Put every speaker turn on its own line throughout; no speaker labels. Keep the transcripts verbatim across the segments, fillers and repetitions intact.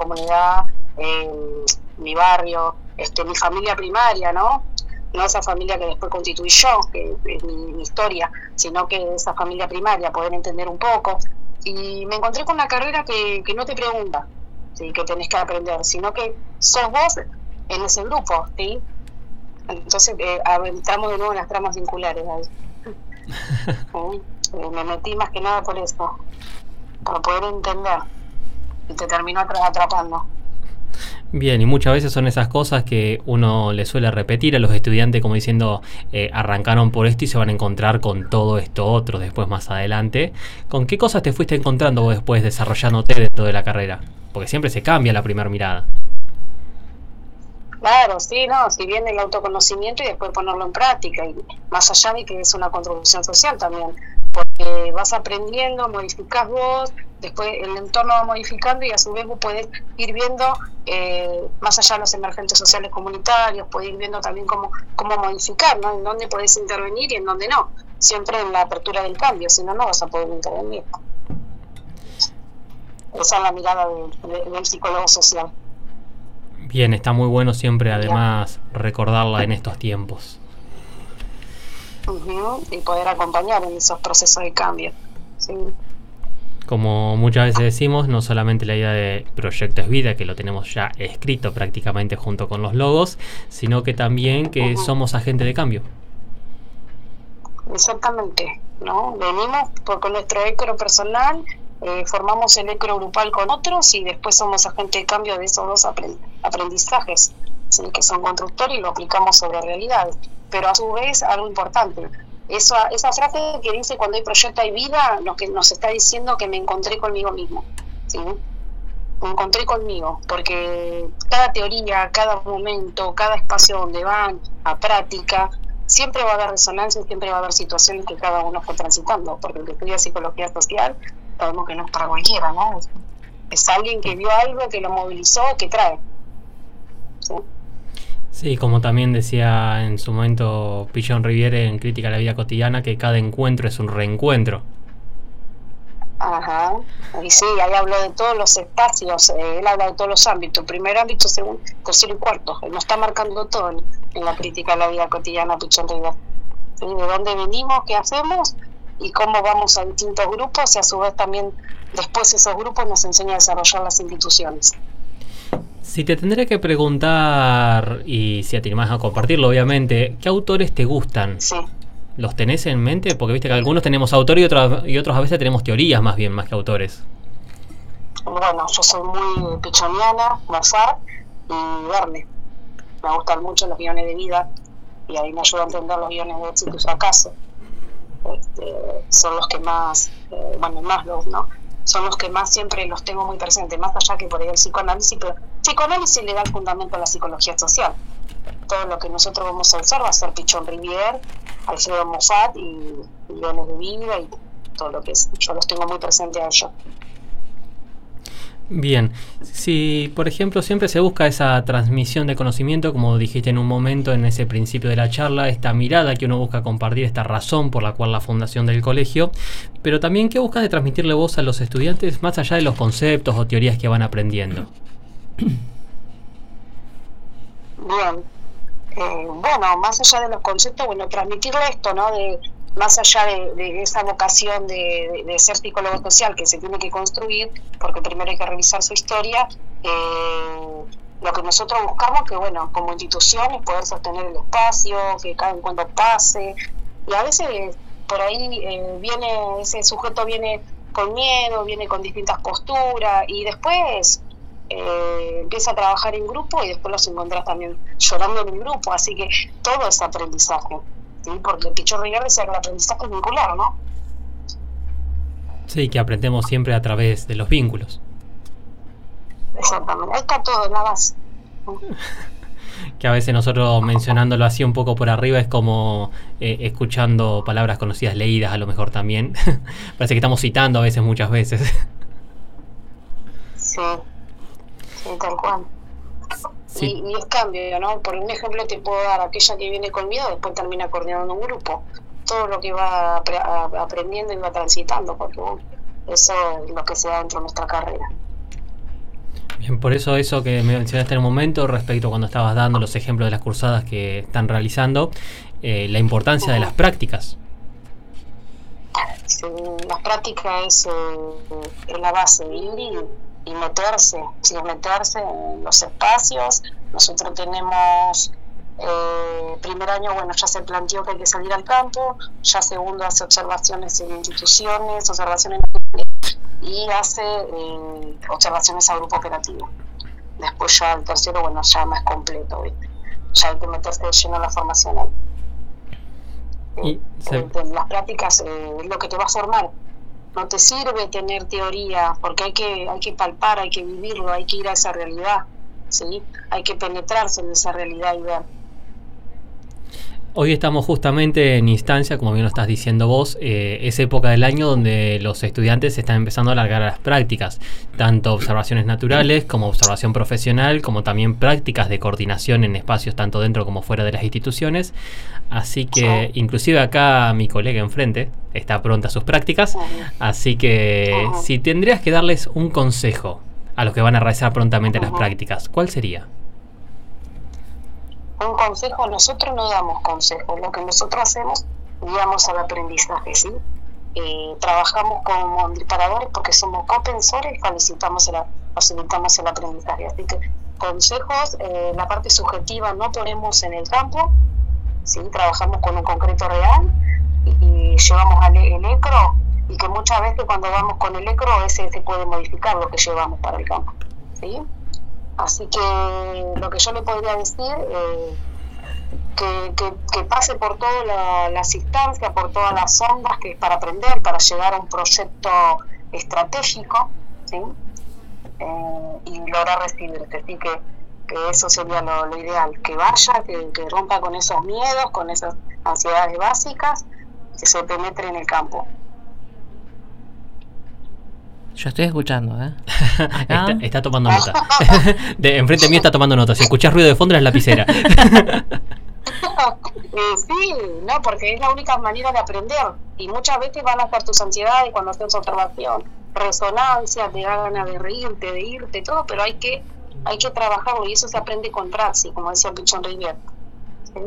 comunidad, eh, mi barrio, este, mi familia primaria, ¿no? No esa familia que después constituí yo, que es mi, mi historia, sino que esa familia primaria, poder entender un poco. Y me encontré con una carrera que, que no te pregunta, ¿sí? Que tenés que aprender, sino que sos vos en ese grupo, ¿sí? Entonces eh, entramos de nuevo en las tramas vinculares ahí. ¿Sí? Eh, me metí más que nada por eso, para poder entender, y te terminó atrapando.
Bien, y muchas veces son esas cosas que uno le suele repetir a los estudiantes como diciendo, eh, arrancaron por esto y se van a encontrar con todo esto otro después más adelante. ¿Con qué cosas te fuiste encontrando vos después desarrollándote dentro de la carrera? Porque siempre se cambia la primera mirada.
Claro, sí, no, si viene el autoconocimiento y después ponerlo en práctica, y más allá de que es una contribución social también, porque vas aprendiendo, modificás vos, después el entorno va modificando y a su vez vos podés ir viendo, eh, más allá de los emergentes sociales comunitarios, podés ir viendo también cómo, cómo modificar, ¿no? En dónde podés intervenir y en dónde no, siempre en la apertura del cambio, si no, no vas a poder intervenir. Esa es la mirada de, de, del psicólogo social.
Bien, está muy bueno siempre además recordarla en estos tiempos.
Uh-huh, y poder acompañar en esos procesos de cambio. Sí.
Como muchas veces decimos, no solamente la idea de Proyecto es Vida, que lo tenemos ya escrito prácticamente junto con los logos, sino que también que uh-huh. somos agentes de cambio.
Exactamente, ¿no? Venimos por, con nuestro ecro personal, eh, formamos el ecro grupal con otros y después somos agentes de cambio de esos dos aprend- aprendizajes, ¿sí? Que son constructores y lo aplicamos sobre realidades. Pero a su vez, algo importante, esa, esa frase que dice cuando hay proyecto hay vida, lo que nos está diciendo que me encontré conmigo mismo, ¿sí? Me encontré conmigo, porque cada teoría, cada momento, cada espacio donde van a práctica, siempre va a haber resonancia y siempre va a haber situaciones que cada uno fue transitando, porque el que estudia psicología social sabemos que no es para cualquiera, ¿no? Es, es alguien que vio algo, que lo movilizó, que trae, ¿sí?
Sí, como también decía en su momento Pichon Riviere en Crítica a la Vida Cotidiana, que cada encuentro es un reencuentro.
Ajá, y sí, ahí habló de todos los espacios, eh, él habla de todos los ámbitos, primer ámbito, segundo, tercero y cuarto, él nos está marcando todo en, en la Crítica a la Vida Cotidiana, Pichon Riviere, ¿sí? De dónde venimos, qué hacemos y cómo vamos a distintos grupos, y a su vez también después esos grupos nos enseñan a desarrollar las instituciones.
Si te tendría que preguntar, y si te animás a compartirlo obviamente, ¿qué autores te gustan?
Sí.
¿Los tenés en mente? Porque viste que algunos tenemos autor y otros, y otros a veces tenemos teorías más bien, más que autores.
Bueno, yo soy muy pichoniana, Mozart y Verne. Me gustan mucho los guiones de vida y ahí me ayuda a entender los guiones de éxito y fracaso. Este, son los que más, eh, bueno, más los, ¿no? Son los que más siempre los tengo muy presentes, más allá que por ahí el psicoanálisis, pero psicoanálisis le da el fundamento a la psicología social. Todo lo que nosotros vamos a usar va a ser Pichon Riviere, Alfredo Moffat y guiones de vida y todo lo que es. Yo los tengo muy presentes a ellos.
Bien, si por ejemplo siempre se busca esa transmisión de conocimiento, como dijiste en un momento en ese principio de la charla, esta mirada que uno busca compartir, esta razón por la cual la fundación del colegio, pero también ¿qué buscas de transmitirle vos a los estudiantes más allá de los conceptos o teorías que van aprendiendo?
Bien, eh, bueno, más allá de los conceptos, bueno, transmitirle esto, ¿no? De más allá de, de esa vocación de, de, de ser psicólogo social que se tiene que construir, porque primero hay que revisar su historia, eh, lo que nosotros buscamos que, bueno, como institución es poder sostener el espacio, que cada encuentro pase, y a veces por ahí eh, viene, ese sujeto viene con miedo, viene con distintas posturas, y después eh, empieza a trabajar en grupo y después los encontrás también llorando en el grupo, así que todo es aprendizaje. ¿Sí? Porque Pichon Riviere decía que el aprendizaje es vincular, ¿no?
Sí, que aprendemos siempre a través de los vínculos.
Exactamente, ahí está todo, nada más.
Que a veces nosotros mencionándolo así un poco por arriba es como eh, escuchando palabras conocidas leídas a lo mejor también. Parece que estamos citando a veces, muchas veces.
Sí, sí, tal cual. Sí. Y, y es cambio, ¿no? Por un ejemplo te puedo dar, aquella que viene con miedo después termina coordinando un grupo, todo lo que va apre- a, aprendiendo y va transitando, porque bueno, eso es lo que se da dentro de nuestra carrera.
Bien, por eso eso que me mencionaste en un momento respecto a cuando estabas dando los ejemplos de las cursadas que están realizando, eh, la importancia de las prácticas.
Sí, las prácticas es, eh, es la base, ir y, y meterse, sí, meterse en los espacios. Nosotros tenemos, eh, primer año, bueno, ya se planteó que hay que salir al campo, ya segundo hace observaciones en instituciones, observaciones y hace eh, observaciones a grupo operativo. Después ya el tercero, bueno, ya más completo, ¿viste? Ya hay que meterse de lleno en la formación.
Y se...
eh, las prácticas eh, es lo que te va a formar. No te sirve tener teoría, porque hay que hay que palpar, hay que vivirlo, hay que ir a esa realidad, ¿sí? Hay que penetrarse en esa realidad y ver.
Hoy estamos justamente en instancia, como bien lo estás diciendo vos, eh, es época del año donde los estudiantes están empezando a alargar a las prácticas, tanto observaciones naturales como observación profesional, como también prácticas de coordinación en espacios tanto dentro como fuera de las instituciones. Así que sí. Inclusive acá mi colega enfrente está pronta a sus prácticas, así que uh-huh. Si tendrías que darles un consejo a los que van a realizar prontamente uh-huh. las prácticas, ¿cuál sería?
Un consejo, nosotros no damos consejos, lo que nosotros hacemos, guiamos al aprendizaje, ¿sí? Eh, trabajamos como disparadores porque somos compensores y facilitamos el, facilitamos el aprendizaje, así que consejos, eh, la parte subjetiva no ponemos en el campo, ¿sí? Trabajamos con un concreto real y, y llevamos al elecro, y que muchas veces cuando vamos con el elecro ese se puede modificar lo que llevamos para el campo, ¿sí? Así que lo que yo le podría decir, eh, que, que, que pase por todas la, las instancias, por todas las ondas que es para aprender, para llegar a un proyecto estratégico, ¿sí? Eh, y lograr recibirte. Así que, que eso sería lo, lo ideal, que vaya, que, que rompa con esos miedos, con esas ansiedades básicas, que se penetre en el campo.
Yo estoy escuchando, ¿eh?
Está, está tomando nota. De, enfrente mío está tomando nota. Si escuchás ruido de fondo, es la lapicera.
eh, sí, no, porque es la única manera de aprender. Y muchas veces van a estar tus ansiedades cuando haces observación, resonancia, te da ganas de reírte, de irte, todo, pero hay que hay que trabajarlo y eso se aprende con praxis, como decía Pichón Rivière. ¿Sí?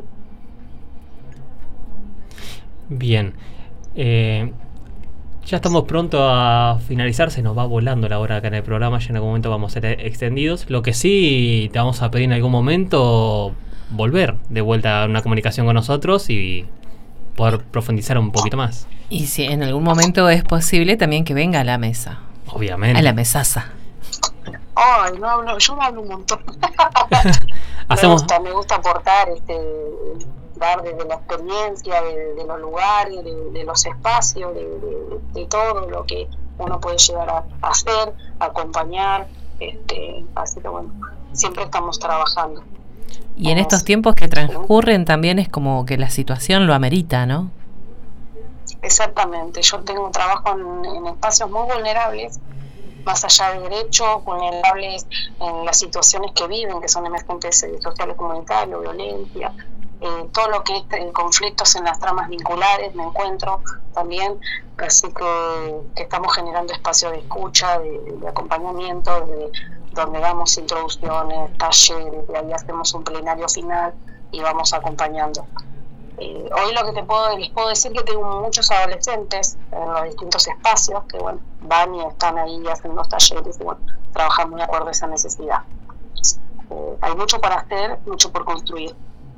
Bien. Eh... Ya estamos pronto a finalizar, se nos va volando la hora acá en el programa, ya en algún momento vamos a ser extendidos. Lo que sí te vamos a pedir en algún momento volver de vuelta a una comunicación con nosotros y poder profundizar un poquito más.
Y si en algún momento es posible también que venga a la mesa.
Obviamente.
A la mesaza.
Ay, no hablo, yo no hablo un montón.
Hacemos...
me gusta, me gusta aportar, este, dar desde la experiencia, de, de los lugares, de, de los espacios, de, de, de todo lo que uno puede llegar a, a hacer, a acompañar, este, así que bueno, siempre estamos trabajando.
Y en Vamos. Estos tiempos que transcurren también es como que la situación lo amerita, ¿no?
Exactamente, yo tengo un trabajo en, en espacios muy vulnerables, más allá de derechos, vulnerables en las situaciones que viven, que son emergentes sociales comunitarios, violencia, eh, todo lo que es eh, conflictos en las tramas vinculares, me encuentro también, así que, que estamos generando espacios de escucha, de, de acompañamiento, de, donde damos introducciones, talleres, y ahí hacemos un plenario final y vamos acompañando. Eh, hoy lo que te puedo les puedo decir que tengo muchos adolescentes en los distintos espacios que bueno van y están ahí haciendo los talleres y bueno trabajando de acuerdo a esa necesidad. Eh, hay mucho para hacer, mucho por construir.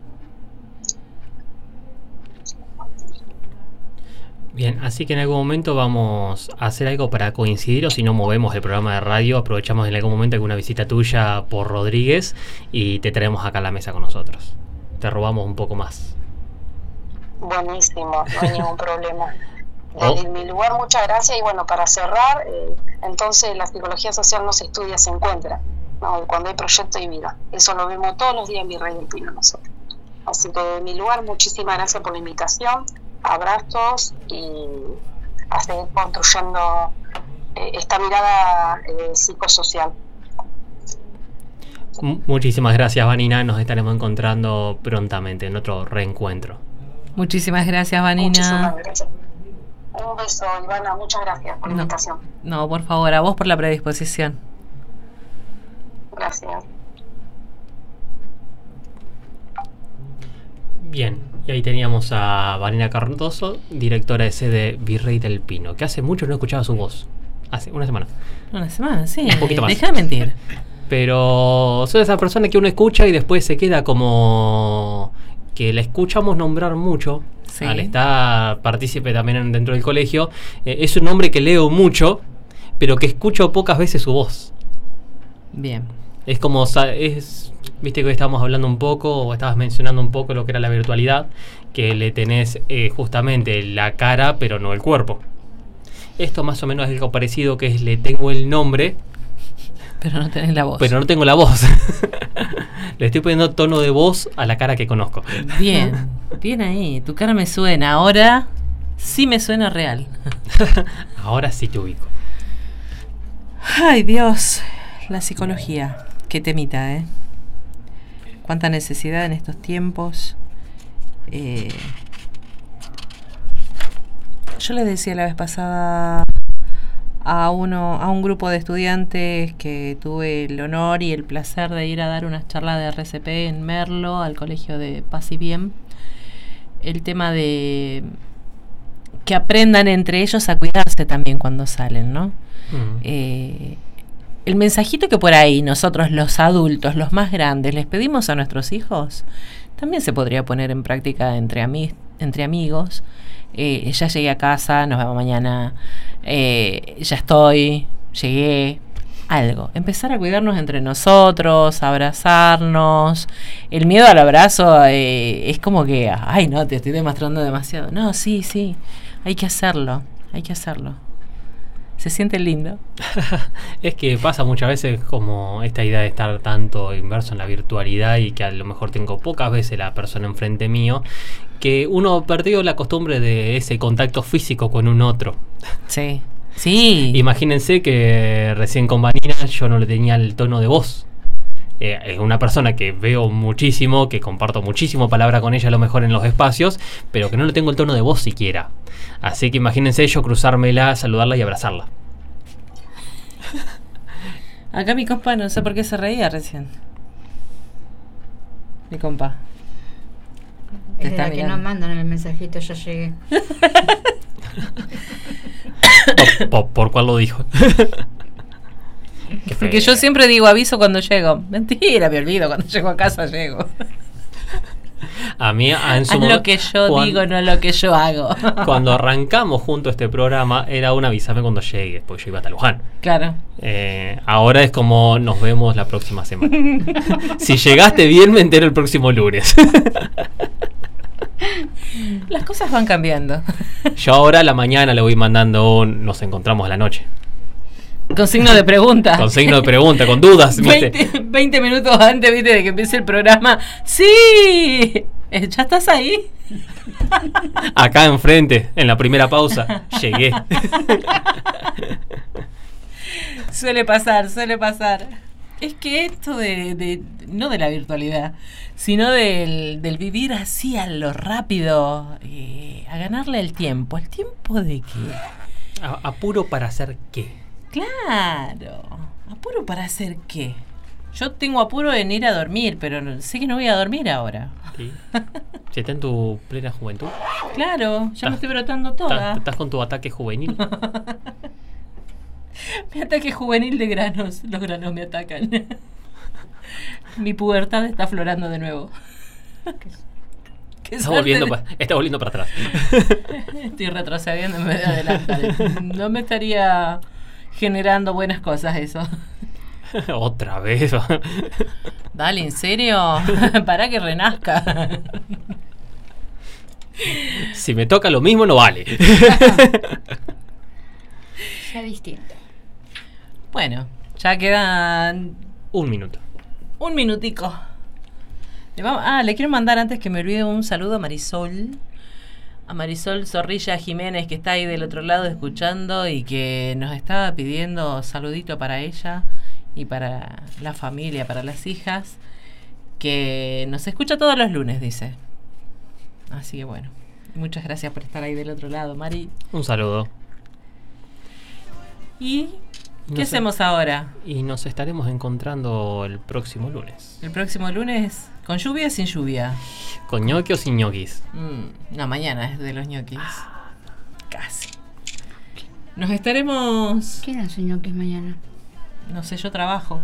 Bien, así que en algún momento vamos a hacer algo para coincidir, o si no movemos el programa de radio, aprovechamos en algún momento alguna visita tuya por Rodríguez y te traemos acá a la mesa con nosotros. Te robamos un poco más.
Buenísimo, no hay ningún problema. Desde oh. mi lugar, muchas gracias. Y bueno, para cerrar, eh, entonces la psicología social no se estudia, se encuentra, ¿no? Cuando hay proyecto y vida. Eso lo vemos todos los días en Virrey del Pino nosotros. Así que de mi lugar, muchísimas gracias por la invitación. Abrazos y a seguir construyendo eh, esta mirada eh, psicosocial.
Muchísimas gracias, Vanina. Nos estaremos encontrando prontamente en otro reencuentro.
Muchísimas gracias, Vanina.
Muchísimas gracias. Un beso, Ivana. Muchas gracias por la
no,
invitación.
No, por favor, a vos por la predisposición.
así es.
Bien, y ahí teníamos a Vanina Cardoso, directora de sede Virrey del Pino, que hace mucho no escuchaba su voz. Hace una semana.
Una semana, sí.
Un poquito más.
Deja de mentir.
Pero son esas personas que uno escucha y después se queda como que la escuchamos nombrar mucho. Sí. Al estar partícipe también en, dentro del colegio. Eh, es un hombre que leo mucho, pero que escucho pocas veces su voz.
Bien.
Es como, es, viste que hoy estábamos hablando un poco, o estabas mencionando un poco lo que era la virtualidad, que le tenés eh, justamente la cara, pero no el cuerpo. Esto más o menos es algo parecido, que es le tengo el nombre,
pero no tenés la voz.
Pero no tengo la voz. Le estoy poniendo tono de voz a la cara que conozco.
Bien, bien ahí. Tu cara me suena. Ahora sí me suena real.
Ahora sí te ubico.
Ay, Dios. La psicología. Qué temita, ¿eh? Cuánta necesidad en estos tiempos. Eh, yo les decía la vez pasada a uno, a un grupo de estudiantes que tuve el honor y el placer de ir a dar unas charlas de R C P en Merlo, al colegio de Paz y Bien, el tema de que aprendan entre ellos a cuidarse también cuando salen, ¿no? Uh-huh. Eh, el mensajito que por ahí nosotros los adultos, los más grandes, les pedimos a nuestros hijos, también se podría poner en práctica entre, ami- entre amigos. Eh, ya llegué a casa, nos vemos mañana, eh, ya estoy, llegué, algo. Empezar a cuidarnos entre nosotros, abrazarnos. El miedo al abrazo eh, es como que, ay no, te estoy demostrando demasiado. No, sí, sí, hay que hacerlo, hay que hacerlo. Se siente lindo.
Es que pasa muchas veces como esta idea de estar tanto inmerso en la virtualidad y que a lo mejor tengo pocas veces la persona enfrente mío, que uno perdió la costumbre de ese contacto físico con un otro.
Sí, sí.
Imagínense que recién con Vanina yo no le tenía el tono de voz. Eh, es una persona que veo muchísimo, que comparto muchísimo palabra con ella a lo mejor en los espacios, pero que no le tengo el tono de voz siquiera. Así que imagínense yo cruzármela, saludarla y abrazarla.
Acá mi compa no sé por qué se reía recién. Mi compa.
Es la que nos mandan el mensajito, ya llegué.
¿Por, por, ¿Por cuál lo dijo?
Porque yo siempre digo aviso cuando llego. Mentira, me olvido, cuando llego a casa llego.
A mí, en su
Haz
modo,
lo que yo
cuando,
digo, no lo que yo hago.
Cuando arrancamos junto este programa, era un avísame cuando llegues, porque yo iba hasta Luján.
Claro.
Eh, ahora es como nos vemos la próxima semana. Si llegaste bien, me entero el próximo lunes.
Las cosas van cambiando.
Yo ahora a la mañana le voy mandando un nos encontramos a la noche.
Con signo de pregunta.
Con signo de pregunta, con dudas.
veinte, veinte minutos antes, viste, de que empiece el programa. ¡Sí! ¿Ya estás ahí?
Acá enfrente, en la primera pausa, llegué.
Suele pasar, suele pasar. Es que esto de, de no de la virtualidad, sino del, del vivir así a lo rápido, eh, a ganarle el tiempo. ¿El tiempo de qué?
A, ¿Apuro para hacer qué?
Claro, ¿apuro para hacer qué? Yo tengo apuro en ir a dormir, pero sé que no voy a dormir ahora.
¿Sí? Si estás en tu plena juventud.
Claro, ya me estoy brotando toda.
¿Estás con tu ataque juvenil?
Mi ataque juvenil de granos. Los granos me atacan. Mi pubertad está aflorando de nuevo.
Está volviendo, de... pa, está volviendo para atrás.
Estoy retrocediendo en vez de adelantar. No me estaría generando buenas cosas eso.
Otra vez.
Dale, ¿en serio? Para que renazca.
Si me toca lo mismo, no vale.
Ya distinto.
Bueno, ya quedan...
Un minuto.
Un minutico. Le vamos... Ah, le quiero mandar antes que me olvide un saludo a Marisol. A Marisol Zorrilla Jiménez, que está ahí del otro lado escuchando y que nos estaba pidiendo saludito para ella y para la familia, para las hijas, que nos escucha todos los lunes, dice. Así que bueno, muchas gracias por estar ahí del otro lado, Mari.
Un saludo.
Y ¿Qué
No sé.
hacemos ahora?
Y nos estaremos encontrando el próximo lunes.
El próximo lunes, ¿con lluvia o sin lluvia?
¿Con ñoqui o sin ñoquis?
Mm, no, mañana es de los ñoquis. Casi. Nos estaremos...
¿Quién hace ñoquis mañana?
No sé, yo trabajo.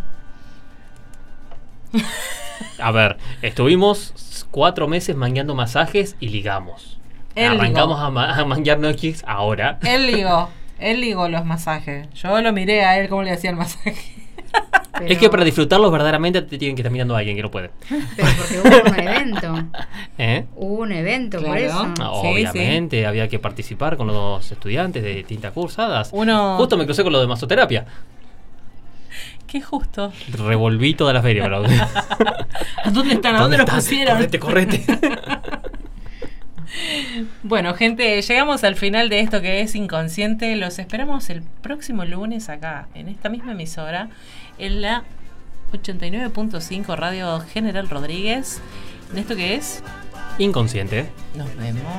A ver, estuvimos cuatro meses mangueando masajes y ligamos.
Él
Arrancamos
ligó.
a, ma- a manguear ñoquis ahora.
Él ligó. Él ligó los masajes. Yo lo miré a él cómo le hacía el masaje.
Pero,
Es que para disfrutarlos verdaderamente te tienen que estar mirando a alguien que no puede.
pero porque hubo un evento.
¿Eh?
Hubo un evento, por
Claro.
eso.
Ah,
Sí,
obviamente, había que participar con los estudiantes de tintas cursadas.
Uno...
Justo me crucé con lo de masoterapia.
Qué justo.
Revolví toda la feria. Pero...
¿A dónde están? ¿A dónde los
están?
pusieron?
Correte, correte.
Bueno, gente, llegamos al final de esto que es Inconsciente. Los esperamos el próximo lunes acá, en esta misma emisora, en la ochenta y nueve punto cinco Radio General Rodríguez. ¿En esto que es?
Inconsciente.
Nos vemos.